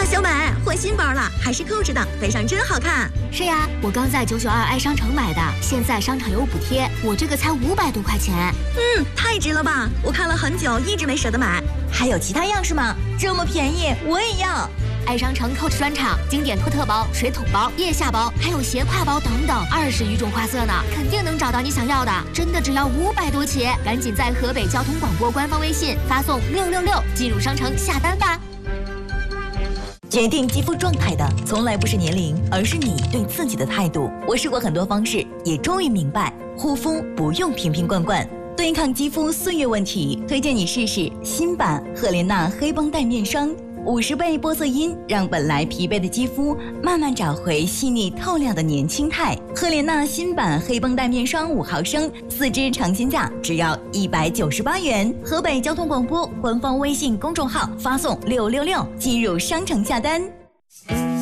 小美，换新包了，还是扣着的，背上真好看。 是呀，我刚在992爱商城买的，现在商场有补贴，我这个才500多块钱。 太值了吧！我看了很久，一直没舍得买。 还有其他样式吗？这么便宜，我也要。 爱商城 Coach 专场，经典托特包、水桶包、腋下包，还有斜挎包等等，20余种花色呢，肯定能找到你想要的。真的只要500多起，赶紧在河北交通广播官方微信发送666进入商城下单吧。 决定肌肤状态的从来不是年龄，而是你对自己的态度。我试过很多方式，也终于明白，护肤不用瓶瓶罐罐。对抗肌肤岁月问题，推荐你试试新版赫莲娜黑绷带面霜，50倍玻色因，让本来疲惫的肌肤慢慢找回细腻透亮的年轻态。赫莲娜新版黑绷带面霜5毫升，4支尝鲜价只要198元。河北交通广播官方微信公众号发送666进入商城下单。